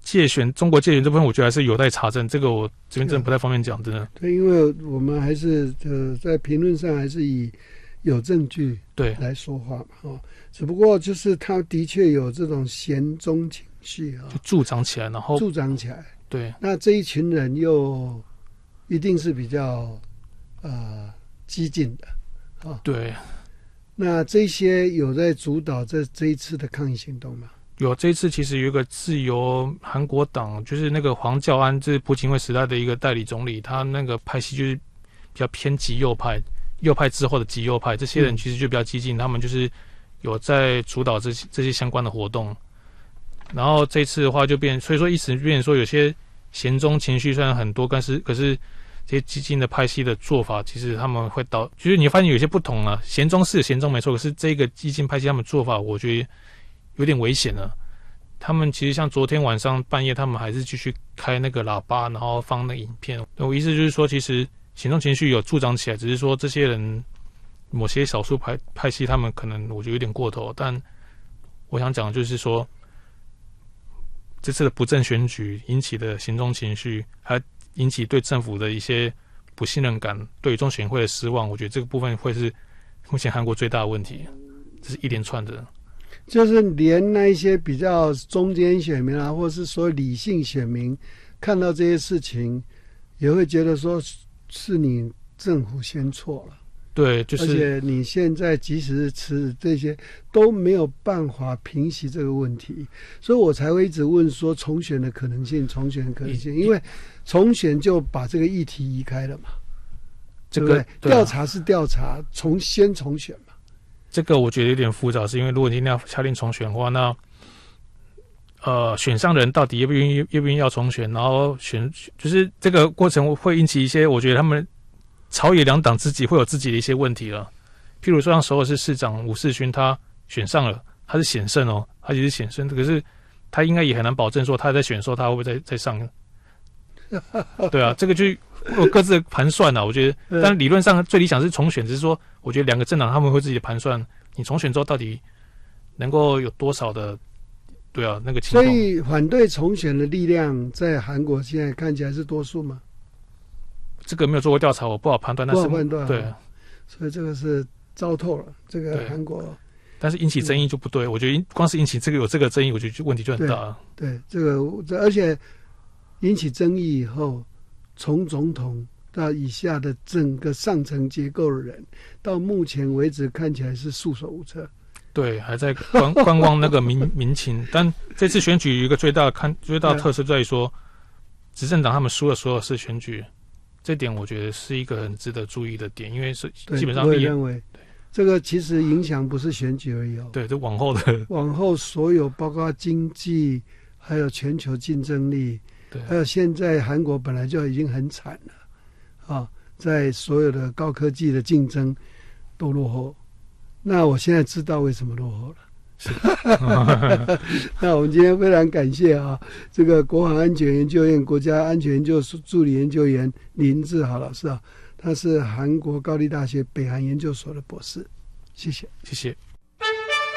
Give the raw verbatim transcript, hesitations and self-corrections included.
介选中国介选这部分，我觉得还是有待查证，这个我这边真的不太方便讲，真的。 对，因为我们还是呃在评论上还是以有证据对来说话嘛，哦，只不过就是他的确有这种嫌中情绪啊， 就助长起来，然后助长起来。 对， 那这一群人又一定是比较呃激进的啊，哦。 对。 那这些有在主导这这一次的抗议行动吗？ 有，这一次其实有一个自由韩国党，就是那个黄教安，这是朴槿惠时代的一个代理总理，他那个派系就是比较偏极右派，右派之后的极右派，这些人其实就比较激进，嗯、他们就是有在主导这些这些相关的活动。然后这次的话就变，所以说一时变成说有些嫌中情绪虽然很多，但是可是这些激进的派系的做法，其实他们会导，就是你发现有些不同啊，嫌中是嫌中没错，可是这个激进派系他们做法，我觉得有点危险了。他们其实像昨天晚上半夜，他们还是继续开那个喇叭，然后放那个影片。我意思就是说，其实行动情绪有助长起来，只是说这些人某些少数派派系，他们可能我觉得有点过头。但我想讲的就是说，这次的不正选举引起的行动情绪，还引起对政府的一些不信任感，对中选会的失望，我觉得这个部分会是目前韩国最大的问题。这是一连串的。 就是连那一些比较中间选民啊，或是说理性选民，看到这些事情，也会觉得说是你政府先错了。 对，就是， 而且你现在即使是这些都没有办法平息这个问题，所以我才会一直问说重选的可能性，重选的可能性，因为重选就把这个议题移开了嘛。 这个调查是调查，重先重选嘛。 这个我觉得有点复杂，是因为如果你今天要下令重选的话，那呃选上人到底愿不愿意愿不愿意要重选，然后选就是这个过程会引起一些，我觉得他们朝野两党自己会有自己的一些问题了。譬如说像首尔市市长吴世勋，他选上了，他是险胜哦，他其实险胜，可是他应该也很难保证说他在选的时候他会不会再再上。对啊，这个就有各自的盘算啊，我觉得，但理论上最理想是重选，只是说，我觉得两个政党他们会自己的盘算，你重选之后到底能够有多少的，对啊，那个情况。 所以反对重选的力量在韩国现在看起来是多数吗？ 这个没有做过调查，我不好判断。 不好判断， 对， 所以这个是糟透了，这个韩国。 但是引起争议就不对，我觉得光是引起这个有这个争议，我觉得问题就很大。 对，对这个而且引起争议以后，从总统到以下的整个上层结构的人，到目前为止看起来是束手无策。 对，还在观观望那个民民情。但这次选举有一个最大的看最大的特色在于说，执政党他们输了所有市选举，这点我觉得是一个很值得注意的点，因为是基本上我也认为，这个其实影响不是选举而已哦。 对，这往后的往后所有包括经济，还有全球竞争力。对，还有现在韩国本来就已经很惨了，啊，在所有的高科技的竞争都落后。那我现在知道为什么落后了。是那我们今天非常感谢啊，这个国防安全研究院国家安全研究助理研究员林志豪老师啊，他是韩国高丽大学北韩研究所的博士。谢谢， 谢谢。